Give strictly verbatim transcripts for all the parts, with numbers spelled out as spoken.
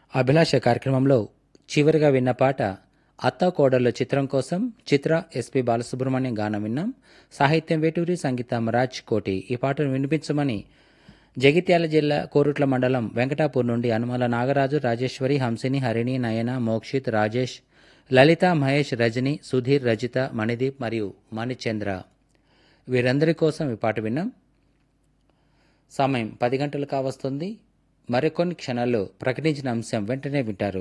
అభిలాష కార్యక్రమంలో చివరిగా విన్న పాట అత్తా కోడళ్ళ చిత్రం కోసం చిత్ర ఎస్పి బాలసుబ్రహ్మణ్యం గానం విన్నాం. సాహిత్యం వేటూరి, సంగీతం రాజ్ కోటి. ఈ పాటను వినిపించమని జగిత్యాల జిల్లా కోరుట్ల మండలం వెంకటాపూర్ నుండి అనుమల నాగరాజు, రాజేశ్వరి, హంసిని, హరిణి, నయన, మోక్షిత్, రాజేష్, లలిత, మహేష్, రజని, సుధీర్, రజిత, మణిదీప్ మరియు మణిచంద్ర వీరందరి కోసం ఈ పాట విన్నాం. సమయం పది గంటలు కావస్తుంది. మరికొన్ని క్షణాల్లో ప్రకటించిన అంశం వెంటనే వింటారు.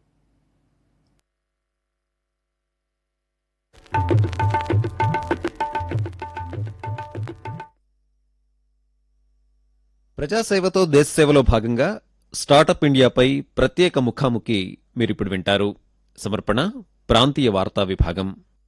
ప్రజాసేవతో దేశసేవలో భాగంగా స్టార్టప్ ఇండియాపై ప్రత్యేక ముఖాముఖి మీరిప్పుడు వింటారు. సమర్పణ ప్రాంతీయ వార్తా విభాగం.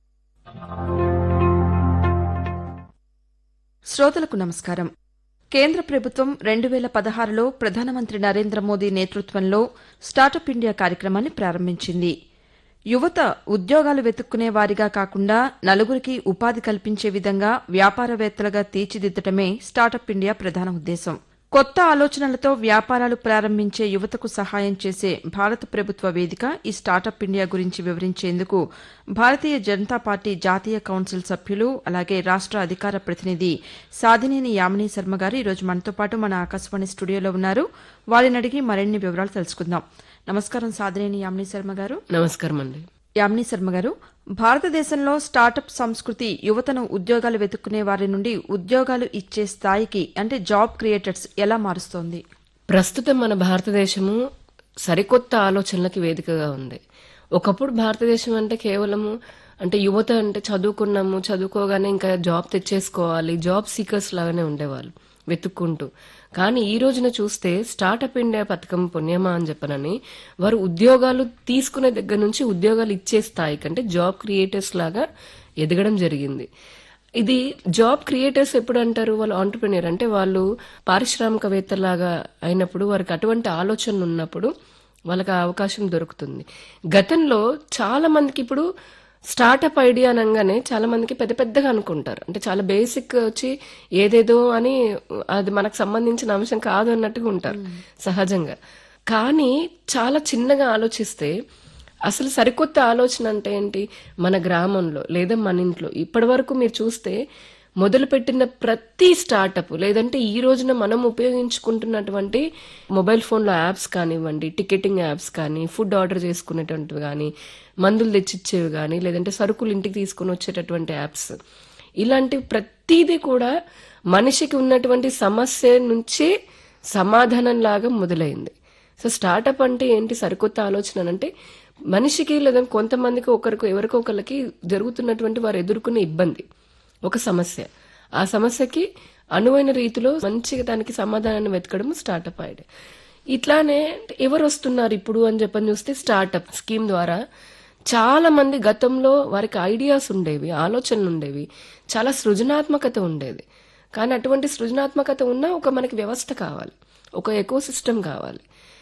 శ్రోతలకు నమస్కారం. కేంద్ర ప్రభుత్వం రెండు వేల పదహారులో ప్రధానమంత్రి నరేంద్ర మోదీ నేతృత్వంలో స్టార్టప్ ఇండియా కార్యక్రమాన్ని ప్రారంభించింది. యువత ఉద్యోగాలు వెతుక్కునే వారిగా కాకుండా నలుగురికి ఉపాధి కల్పించే విధంగా వ్యాపారవేత్తలుగా తీర్చిదిద్దటమే స్టార్టప్ ఇండియా ప్రధాన ఉద్దేశం. కొత్త ఆలోచనలతో వ్యాపారాలు ప్రారంభించే యువతకు సహాయం చేసే భారత ప్రభుత్వ వేదిక ఈ స్టార్టప్ ఇండియా గురించి వివరించేందుకు భారతీయ జనతా పార్టీ జాతీయ కౌన్సిల్ సభ్యులు, అలాగే రాష్ట్ర అధికార ప్రతినిధి సాధినేని యామినీ శర్మ గారు ఈరోజు మనతో పాటు మన ఆకాశవాణి స్టూడియోలో ఉన్నారు. వారిని అడిగి మరిన్ని వివరాలు తెలుసుకుందాం. నమస్కారం సాధినేని యామినీ శర్మ గారు. నమస్కారం అండి. యామినీ శర్మ గారు, భారతదేశంలో స్టార్టప్ సంస్కృతి యువతను ఉద్యోగాలు వెతుక్కునే వారి నుండి ఉద్యోగాలు ఇచ్చే స్థాయికి, అంటే జాబ్ క్రియేటర్స్ ఎలా మారుస్తోంది? ప్రస్తుతం మన భారతదేశము సరికొత్త ఆలోచనలకి వేదికగా ఉంది. ఒకప్పుడు భారతదేశం అంటే కేవలము అంటే యువత అంటే చదువుకున్నాము, చదువుకోగానే ఇంకా జాబ్ తెచ్చేసుకోవాలి, జాబ్ సీకర్స్ లాగానే ఉండేవాళ్ళు వెతుక్కుంటూ. కానీ ఈ రోజున చూస్తే స్టార్టప్ ఇండియా పథకం పుణ్యమా అని చెప్పనని వారు ఉద్యోగాలు తీసుకునే దగ్గర నుంచి ఉద్యోగాలు ఇచ్చే స్థాయి కంటే జాబ్ క్రియేటర్స్ లాగా ఎదగడం జరిగింది. ఇది జాబ్ క్రియేటర్స్ ఎప్పుడు అంటారు? వాళ్ళు ఆంటర్ప్రెన్యూర్ అంటే వాళ్ళు పారిశ్రామికవేత్తలాగా అయినప్పుడు, వారికి అటువంటి ఆలోచనలు ఉన్నప్పుడు వాళ్ళకి ఆ అవకాశం దొరుకుతుంది. గతంలో చాలా మందికి ఇప్పుడు స్టార్టప్ ఐడియా అనగానే చాలా మందికి పెద్ద పెద్దగా అనుకుంటారు. అంటే చాలా బేసిక్ వచ్చి ఏదేదో అని అది మనకు సంబంధించిన అంశం కాదు అన్నట్టుగా ఉంటారు సహజంగా. కానీ చాలా చిన్నగా ఆలోచిస్తే అసలు సరికొత్త ఆలోచన అంటే ఏంటి? మన గ్రామంలో లేదా మన ఇంట్లో ఇప్పటి వరకు మీరు చూస్తే మొదలుపెట్టిన ప్రతి స్టార్టప్, లేదంటే ఈ రోజున మనం ఉపయోగించుకుంటున్నటువంటి మొబైల్ ఫోన్లో యాప్స్ కానివ్వండి, టికెటింగ్ యాప్స్ కానీ, ఫుడ్ ఆర్డర్ చేసుకునేటువంటివి కానీ, మందులు తెచ్చిచ్చేవి కానీ, లేదంటే సరుకులు ఇంటికి తీసుకుని వచ్చేటటువంటి యాప్స్, ఇలాంటి ప్రతిదీ కూడా మనిషికి ఉన్నటువంటి సమస్య నుంచి సమాధానం లాగా మొదలైంది. సో స్టార్టప్ అంటే ఏంటి? సరికొత్త ఆలోచన అంటే మనిషికి లేదా కొంతమందికి ఒకరికి ఎవరికో ఒకరికి జరుగుతున్నటువంటి వారు ఎదుర్కొనే ఇబ్బంది, ఒక సమస్య, ఆ సమస్యకి అనువైన రీతిలో మంచిగా దానికి సమాధానాన్ని వెతకడం స్టార్టప్ ఐడియా. ఇట్లానే ఎవరు వస్తున్నారు ఇప్పుడు అని చెప్పని చూస్తే స్టార్టప్ స్కీమ్ ద్వారా చాలా మంది గతంలో వారికి ఐడియాస్ ఉండేవి, ఆలోచనలు ఉండేవి, చాలా సృజనాత్మకత ఉండేది. కానీ అటువంటి సృజనాత్మకత ఉన్న ఒక మనకి వ్యవస్థ కావాలి, ఒక ఎకో సిస్టమ్ కావాలి,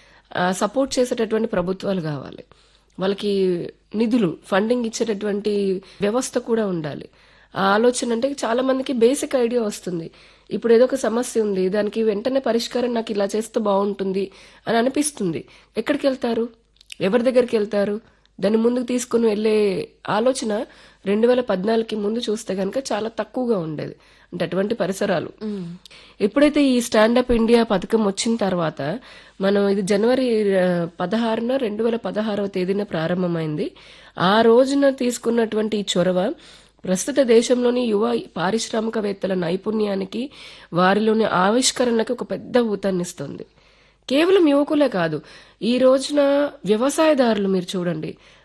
సపోర్ట్ చేసేటటువంటి ప్రభుత్వాలు కావాలి, వాళ్ళకి నిధులు ఫండింగ్ ఇచ్చేటటువంటి వ్యవస్థ కూడా ఉండాలి. ఆ ఆలోచన అంటే చాలా మందికి బేసిక్ ఐడియా వస్తుంది. ఇప్పుడు ఏదో ఒక సమస్య ఉంది, దానికి వెంటనే పరిష్కారం నాకు ఇలా చేస్తే బాగుంటుంది అని అనిపిస్తుంది. ఎక్కడికి వెళ్తారు? ఎవరి దగ్గరికి వెళ్తారు? దాన్ని ముందుకు తీసుకుని వెళ్లే ఆలోచన రెండు వేల పద్నాలుగుకి ముందు చూస్తే కనుక చాలా తక్కువగా ఉండేది. అంటే అటువంటి పరిసరాలు ఎప్పుడైతే ఈ స్టాండప్ ఇండియా పథకం వచ్చిన తర్వాత, మనం ఇది జనవరి పదహారున రెండు వేల పదహారవ తేదీన ప్రారంభమైంది. ఆ రోజున తీసుకున్నటువంటి ఈ చొరవ ప్రస్తుత దేశంలోని యువ పారిశ్రామికవేత్తల నైపుణ్యానికి, వారిలోని ఆవిష్కరణలకు ఒక పెద్ద ఊతాన్నిస్తుంది. కేవలం యువకులే కాదు, ఈ రోజున వ్యవసాయదారులు మీరు చూడండి,